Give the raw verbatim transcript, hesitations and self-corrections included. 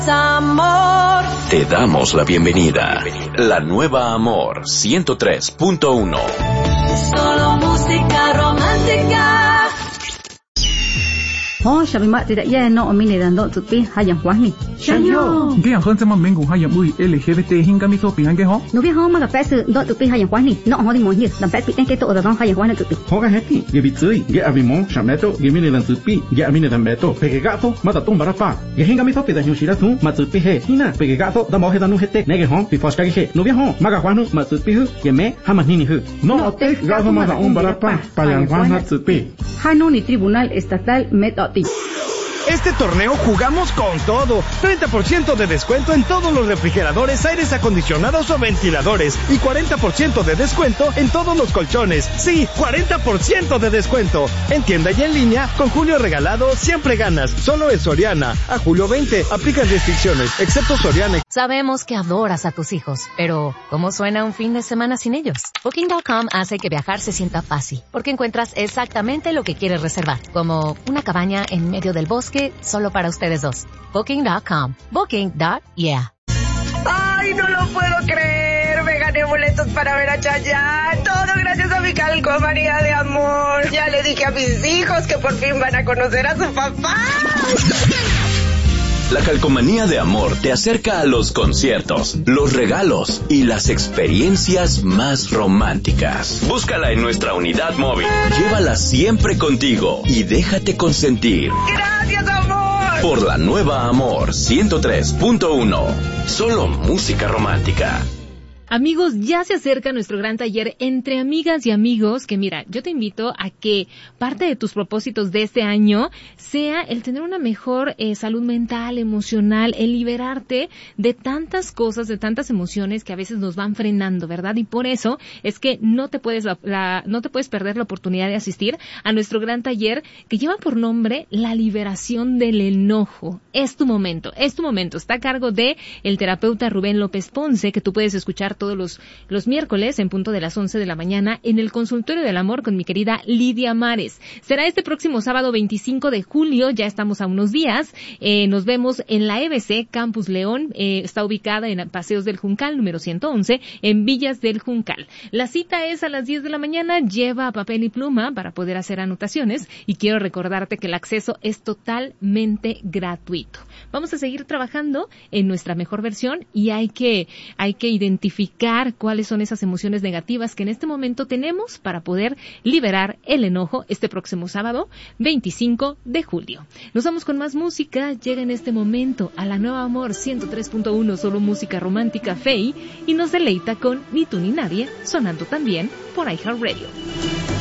Amor. Te damos la bienvenida. La nueva Amor ciento tres punto uno. Solo música romántica. Oh, sabi mak tidak ya no omini dan dok tupi hayang wahni. Shayo. Dia hon sama mengu hayang ui L G B T hingga mi sopi hange ho. No bi ho ma ka pes dok tupi hayang wahni. No ho di mo hi dan pes pi ke to da hayang wahni tupi. Ho ga heti. Ge bi tsui, ge abi mo shameto, ge mi dan tupi, ge ami dan beto. Pe ge gato, ma ta tum barapa. Ge hinga mi sopi da hyushira tu, ma tupi he. Hina, pe ge gato da mo he da nu hete. Ne ge ho, pi foska ge he. No bi ho, ma ga hwanu ma tupi hu, ge me ha ma ni hu. No te ga ho ma da um barapa, pa yang hwana tupi. Hano ni Tribunal Estatal Metoti. Este torneo jugamos con todo. treinta por ciento de descuento en todos los refrigeradores, aires acondicionados o ventiladores. Y cuarenta por ciento de descuento en todos los colchones. Sí, cuarenta por ciento de descuento. En tienda y en línea, con Julio Regalado, siempre ganas. Solo en Soriana. A julio veinte, aplican restricciones, excepto Soriana. Sabemos que adoras a tus hijos, pero ¿cómo suena un fin de semana sin ellos? Booking punto com hace que viajar se sienta fácil, porque encuentras exactamente lo que quieres reservar, como una cabaña en medio del bosque solo para ustedes dos. Booking punto com. Booking. Yeah. ¡Ay, no lo puedo creer! Me gané boletos para ver a Chayanne. Todo gracias a mi calcomanía de amor. Ya le dije a mis hijos que por fin van a conocer a su papá. La Calcomanía de Amor te acerca a los conciertos, los regalos y las experiencias más románticas. Búscala en nuestra unidad móvil. Llévala siempre contigo y déjate consentir. ¡Gracias, amor! Por la nueva Amor ciento tres punto uno. Solo música romántica. Amigos, ya se acerca nuestro gran taller Entre Amigas y Amigos, que mira, yo te invito a que parte de tus propósitos de este año sea el tener una mejor eh, salud mental, emocional, el liberarte de tantas cosas, de tantas emociones que a veces nos van frenando, ¿verdad? Y por eso es que no te puedes la, la, no te puedes perder la oportunidad de asistir a nuestro gran taller que lleva por nombre La Liberación del Enojo. Es tu momento, es tu momento. Está a cargo de el terapeuta Rubén López Ponce, que tú puedes escuchar todos los, los miércoles en punto de las once de la mañana en el Consultorio del Amor con mi querida Lidia Mares. Será este próximo sábado veinticinco de julio, ya estamos a unos días. Eh, nos vemos en la E B C Campus León, eh, está ubicada en Paseos del Juncal, número ciento once, en Villas del Juncal. La cita es a las diez de la mañana, lleva papel y pluma para poder hacer anotaciones y quiero recordarte que el acceso es totalmente gratuito. Vamos a seguir trabajando en nuestra mejor versión y hay que, hay que identificar cuáles son esas emociones negativas que en este momento tenemos para poder liberar el enojo este próximo sábado veinticinco de julio. Nos vamos con más música. Llega en este momento a la nueva Amor ciento tres punto uno, solo música romántica Fey, y nos deleita con Ni tú ni nadie, sonando también por iHeartRadio.